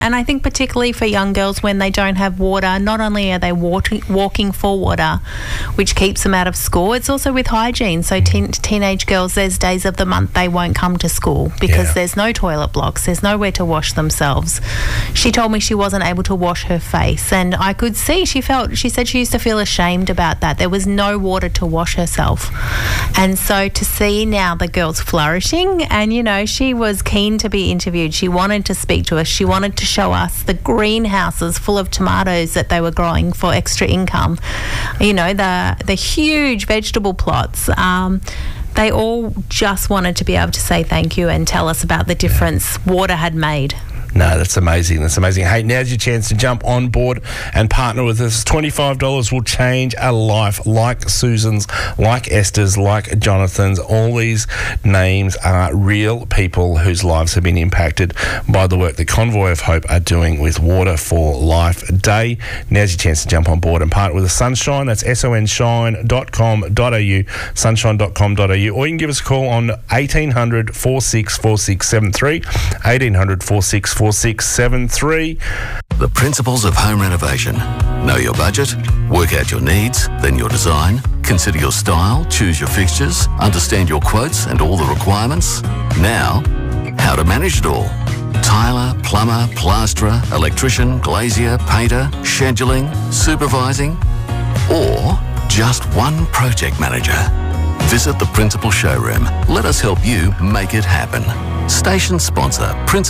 And I think particularly for young girls when they don't have water, not only are they walking for water, which keeps them out of school, it's also with hygiene. So teenage girls, there's days of the month they won't come to school because there's no toilet blocks, there's nowhere to wash themselves. She told me she wasn't able to wash her face, and I could see she said she used to feel ashamed about that. There was no water to wash herself. And so to see now the girls flourishing, and, you know, she was keen to be interviewed. She wanted to speak to us. She wanted to show us the greenhouses full of tomatoes that they were growing for extra income. You know, the huge vegetable plots. They all just wanted to be able to say thank you and tell us about the difference water had made. No, that's amazing. That's amazing. Hey, now's your chance to jump on board and partner with us. $25 will change a life, like Susan's, like Esther's, like Jonathan's. All these names are real people whose lives have been impacted by the work the Convoy of Hope are doing with Water for Life Day. Now's your chance to jump on board and partner with us. Sunshine, that's sonshine.com.au, sunshine.com.au, or you can give us a call on 1800 46 4673, 1800 46 4673. The principles of home renovation. Know your budget, work out your needs, then your design, consider your style, choose your fixtures, understand your quotes and all the requirements. Now, how to manage it all. Tiler, plumber, plasterer, electrician, glazier, painter, scheduling, supervising, or just one project manager. Visit the Principal Showroom. Let us help you make it happen. Station sponsor,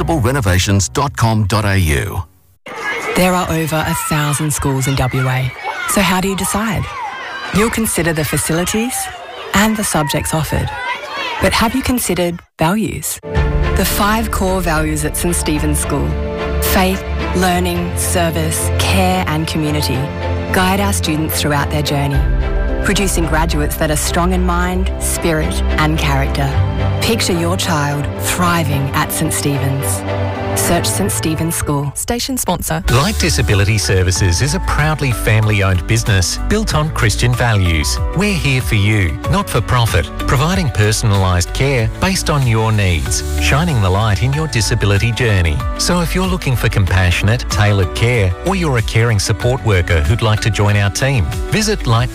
principalrenovations.com.au. There are over 1,000 schools in WA. So how do you decide? You'll consider the facilities and the subjects offered. But have you considered values? The 5 core values at St Stephen's School: faith, learning, service, care and community guide our students throughout their journey, producing graduates that are strong in mind, spirit and character. Picture your child thriving at St Stephen's. Search St Stephen's School. Station sponsor. Light Disability Services is a proudly family-owned business built on Christian values. We're here for you, not for profit, providing personalised care based on your needs, shining the light in your disability journey. So if you're looking for compassionate, tailored care, or you're a caring support worker who'd like to join our team, visit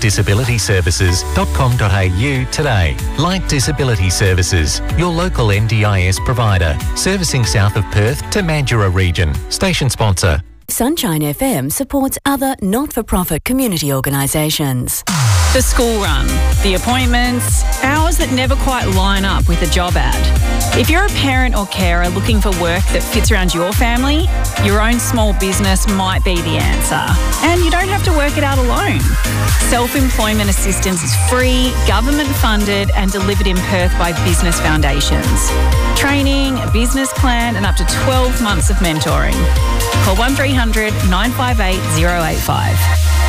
lightdisabilityservices.com.au today. Light Disability Services, your local NDIS provider, servicing south of Perth to Mandurah region. Station sponsor. Sunshine FM supports other not-for-profit community organisations. The school run, the appointments, hours that never quite line up with a job ad. If you're a parent or carer looking for work that fits around your family, your own small business might be the answer. And you don't have to work it out alone. Self-employment assistance is free, government funded and delivered in Perth by Business Foundations. Training, a business plan and up to 12 months of mentoring. Call 1300 958 085.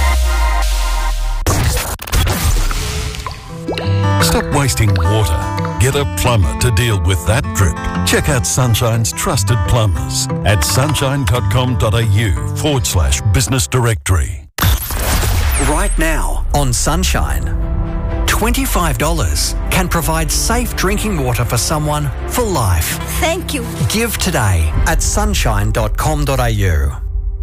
Stop wasting water. Get a plumber to deal with that drip. Check out Sunshine's trusted plumbers at sunshine.com.au/business directory. Right now on Sunshine, $25 can provide safe drinking water for someone for life. Thank you. Give today at sunshine.com.au.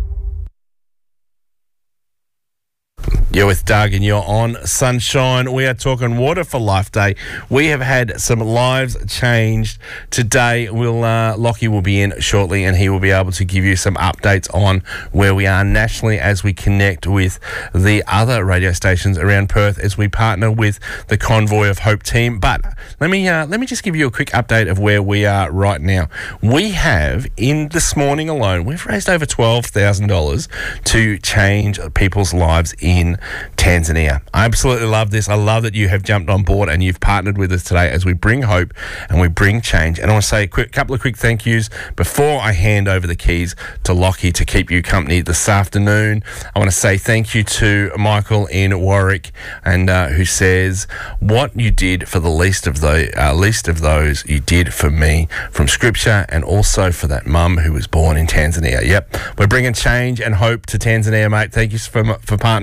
You're with Doug and you're on Sunshine. We are talking Water for Life Day. We have had some lives changed today. Lockie will be in shortly and he will be able to give you some updates on where we are nationally as we connect with the other radio stations around Perth as we partner with the Convoy of Hope team. But let me just give you a quick update of where we are right now. We have, in this morning alone, we've raised over $12,000 to change people's lives in Tanzania. I absolutely love this. I love that you have jumped on board and you've partnered with us today as we bring hope and we bring change. And I want to say a couple of quick thank yous before I hand over the keys to Lockie to keep you company this afternoon. I want to say thank you to Michael in Warwick and who says, what you did for the least of those you did for me, from Scripture, and also for that mum who was born in Tanzania. Yep, we're bringing change and hope to Tanzania, mate. Thank you for partnering with us.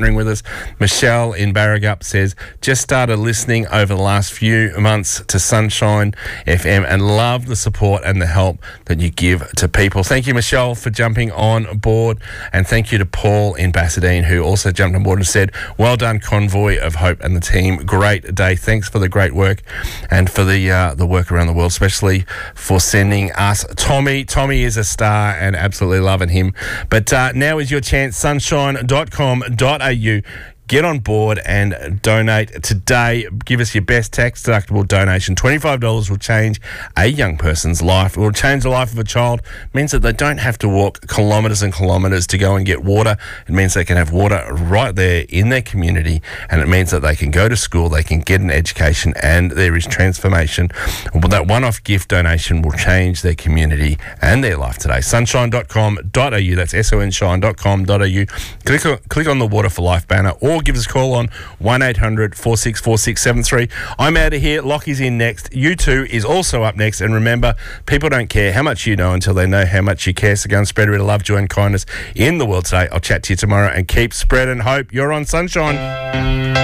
Michelle in Barragup says, just started listening over the last few months to Sunshine FM and love the support and the help that you give to people. Thank you, Michelle, for jumping on board, and thank you to Paul in Bassadine, who also jumped on board and said, well done, Convoy of Hope and the team. Great day. Thanks for the great work and for the work around the world, especially for sending us Tommy. Tommy is a star and absolutely loving him. But now is your chance, sunshine.com.au. Get on board and donate today. Give us your best tax-deductible donation. $25 will change a young person's life. It will change the life of a child. It means that they don't have to walk kilometres and kilometres to go and get water. It means they can have water right there in their community, and it means that they can go to school, they can get an education, and there is transformation. Well, that one-off gift donation will change their community and their life today. Sunshine.com.au. That's sonshine.com.au. Click on the Water for Life banner, or give us a call on 1800 464673. I'm out of here. Lockie's in next. U2 is also up next. And remember, people don't care how much you know until they know how much you care. So go and spread a bit of love, joy and kindness in the world today. I'll chat to you tomorrow, and keep spreading hope. You're on Sunshine.